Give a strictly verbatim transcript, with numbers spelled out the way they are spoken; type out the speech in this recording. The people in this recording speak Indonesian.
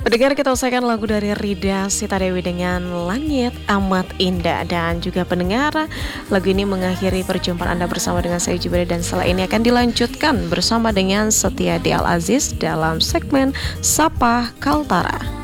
Pendengar, kita usahkan lagu dari Rida Sitadewi dengan Langit Amat Indah. Dan juga pendengar, lagu ini mengakhiri perjumpaan Anda bersama dengan saya Jubeda. Dan setelah ini akan dilanjutkan bersama dengan Setia Di Al Aziz dalam segmen Sapa Kaltara.